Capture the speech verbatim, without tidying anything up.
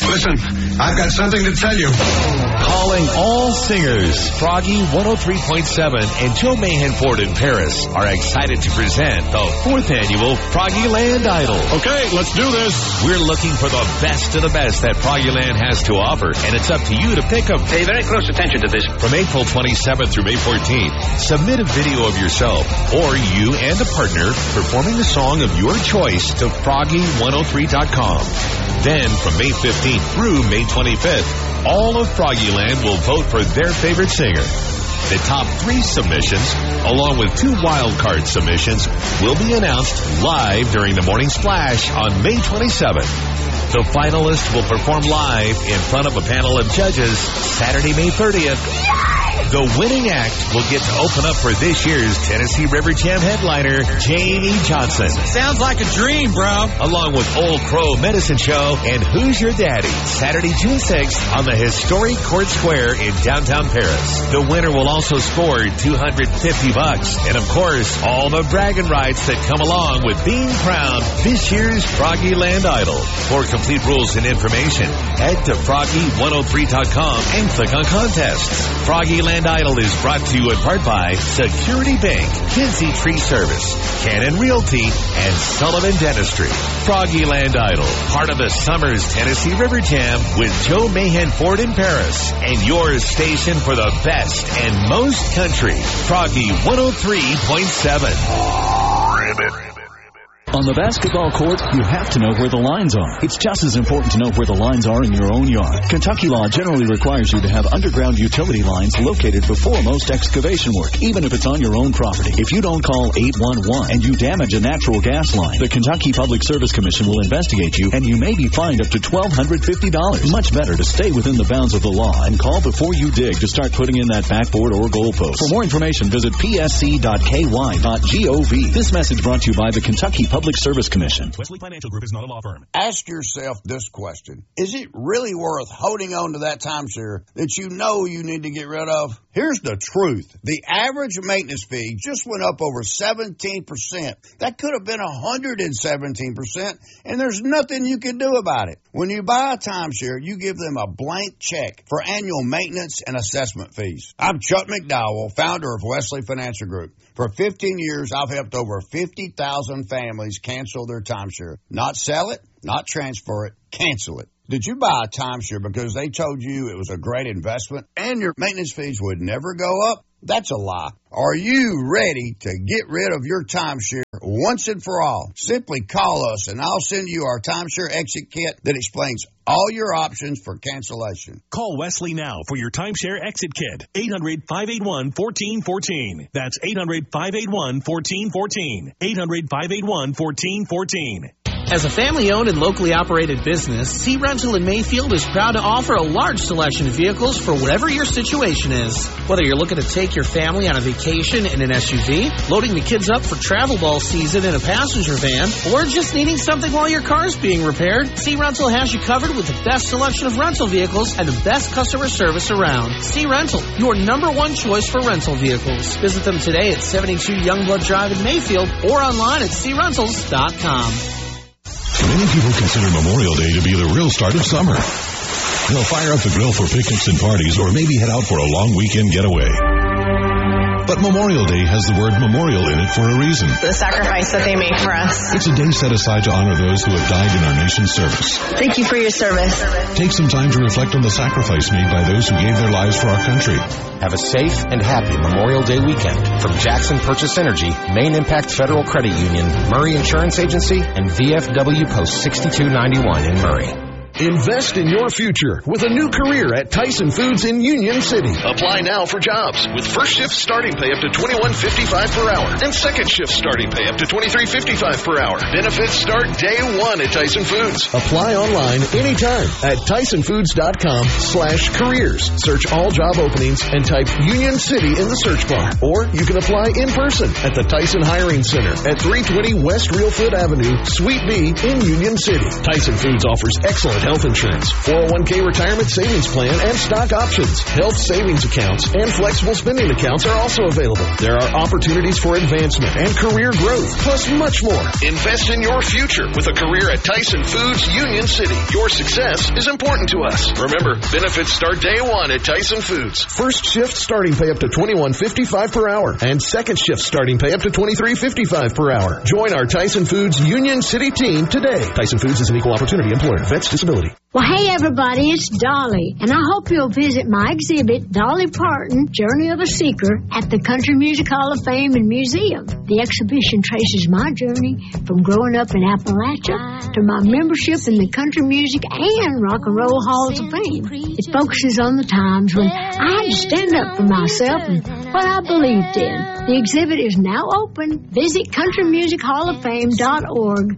Listen, I've got something to tell you. Calling all singers. Froggy one oh three point seven and Joe Mahan Ford in Paris are excited to present the fourth annual Froggyland Idol. Okay, let's do this. We're looking for the best of the best that Froggyland has to offer, and it's up to you to pick them. Pay very close attention to this. From April twenty-seventh through May fourteenth, submit a video of yourself or you and a partner performing a song of your choice to froggy one oh three dot com. Then, from May fifteenth through May twenty-fifth, all of Froggyland will vote for their favorite singer. The top three submissions, along with two wildcard submissions, will be announced live during the Morning Splash on May twenty-seventh. The finalists will perform live in front of a panel of judges Saturday, May thirtieth. The winning act will get to open up for this year's Tennessee River Jam headliner, Jamie Johnson. Sounds like a dream, bro. Along with Old Crow Medicine Show and Who's Your Daddy, Saturday, June sixth on the historic Court Square in downtown Paris. The winner will also score two hundred fifty bucks. And of course, all the bragging rights that come along with being crowned this year's Froggyland Idol. For complete rules and information, head to froggy one oh three dot com and click on contests. Froggyland Idol is brought to you in part by Security Bank, Kinsey Tree Service, Cannon Realty, and Sullivan Dentistry. Froggyland Idol, part of the summer's Tennessee River Jam with Joe Mahan Ford in Paris, and your station for the best and most country. Froggy one oh three point seven. On the basketball court, you have to know where the lines are. It's just as important to know where the lines are in your own yard. Kentucky law generally requires you to have underground utility lines located before most excavation work, even if it's on your own property. If you don't call eight one one and you damage a natural gas line, the Kentucky Public Service Commission will investigate you, and you may be fined up to twelve fifty dollars. Much better to stay within the bounds of the law and call before you dig to start putting in that backboard or goalpost. For more information, visit p s c dot k y dot gov. This message brought to you by the Kentucky Public Public Service Commission. Wesley Financial Group is not a law firm. Ask yourself this question. Is it really worth holding on to that timeshare that you know you need to get rid of? Here's the truth. The average maintenance fee just went up over seventeen percent. That could have been one hundred seventeen percent, and there's nothing you can do about it. When you buy a timeshare, you give them a blank check for annual maintenance and assessment fees. I'm Chuck McDowell, founder of Wesley Financial Group. For fifteen years, I've helped over fifty thousand families cancel their timeshare. Not sell it, not transfer it, cancel it. Did you buy a timeshare because they told you it was a great investment and your maintenance fees would never go up? That's a lie. Are you ready to get rid of your timeshare once and for all? Simply call us and I'll send you our timeshare exit kit that explains all your options for cancellation. Call Wesley now for your timeshare exit kit. eight hundred, five eight one, one four one four. That's eight hundred, five eight one, one four one four. eight hundred, five eight one, one four one four. As a family-owned and locally operated business, Sea Rental in Mayfield is proud to offer a large selection of vehicles for whatever your situation is. Whether you're looking to take your family on a vacation in an S U V, loading the kids up for travel ball season in a passenger van, or just needing something while your car's being repaired, Sea Rental has you covered with the best selection of rental vehicles and the best customer service around. Sea Rental, your number one choice for rental vehicles. Visit them today at seventy-two Youngblood Drive in Mayfield or online at sea rentals dot com. Many people consider Memorial Day to be the real start of summer. They'll fire up the grill for picnics and parties or maybe head out for a long weekend getaway. But Memorial Day has the word memorial in it for a reason. The sacrifice that they make for us. It's a day set aside to honor those who have died in our nation's service. Thank you for your service. Take some time to reflect on the sacrifice made by those who gave their lives for our country. Have a safe and happy Memorial Day weekend from Jackson Purchase Energy, Main Impact Federal Credit Union, Murray Insurance Agency, and V F W Post sixty-two ninety-one in Murray. Invest in your future with a new career at Tyson Foods in Union City. Apply now for jobs with first shift starting pay up to twenty-one fifty-five per hour and second shift starting pay up to twenty-three fifty-five per hour. Benefits start day one at Tyson Foods. Apply online anytime at tyson foods dot com slash careers. Search all job openings and type Union City in the search bar. Or you can apply in person at the Tyson Hiring Center at three twenty West Real Foot Avenue, Suite B in Union City. Tyson Foods offers excellent health insurance, four oh one k retirement savings plan, and stock options. Health savings accounts and flexible spending accounts are also available. There are opportunities for advancement and career growth, plus much more. Invest in your future with a career at Tyson Foods Union City. Your success is important to us. Remember, benefits start day one at Tyson Foods. First shift starting pay up to twenty-one fifty-five per hour, and second shift starting pay up to twenty-three fifty-five per hour. Join our Tyson Foods Union City team today. Tyson Foods is an equal opportunity employer. Vets disability. Well, hey, everybody, it's Dolly, and I hope you'll visit my exhibit, Dolly Parton, Journey of a Seeker, at the Country Music Hall of Fame and Museum. The exhibition traces my journey from growing up in Appalachia to my membership in the Country Music and Rock and Roll Halls of Fame. It focuses on the times when I had to stand up for myself and what I believed in. The exhibit is now open. Visit country music hall of fame dot org